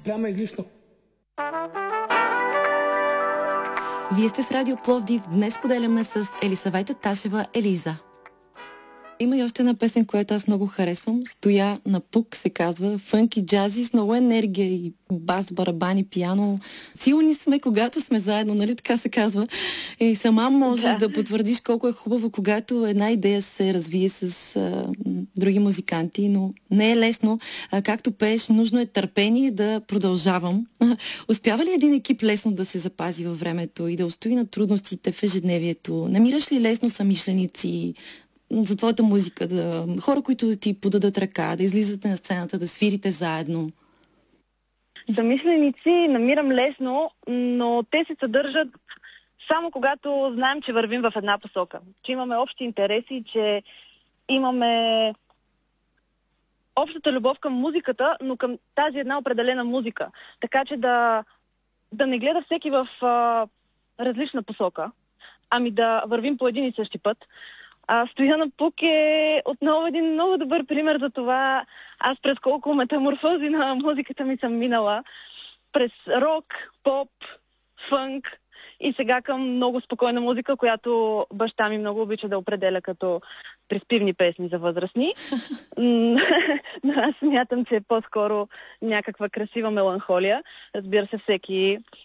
Прямо излишно. Вие сте с Радио Пловдив. Днес поделяме с Елисавета Ташева Елиза. Има и още една песен, която аз много харесвам. Стоя на пук, се казва. Фънки джази с много енергия и бас, барабани, пиано. Силни сме, когато сме заедно, нали така се казва? И сама можеш да потвърдиш колко е хубаво, когато една идея се развие с други музиканти, но не е лесно. Както пееш, нужно е търпение да продължавам. Успява ли един екип лесно да се запази във времето и да устои на трудностите в ежедневието? Намираш ли лесно съмишленици за твоята музика, хора, които да ти подадат ръка, да излизате на сцената, да свирите заедно? Съмишленици намирам лесно, но те се съдържат само когато знаем, че вървим в една посока. Че имаме общи интереси, че имаме общата любов към музиката, но към тази една определена музика. Така че да не гледа всеки в различна посока, ами да вървим по един и същи път. Стоя на пук е отново един много добър пример за това. Аз през колко метаморфози на музиката ми съм минала. През рок, поп, фънк и сега към много спокойна музика, която баща ми много обича да определя като приспивни песни за възрастни. Но аз смятам, че е по-скоро някаква красива меланхолия. Разбира се, всеки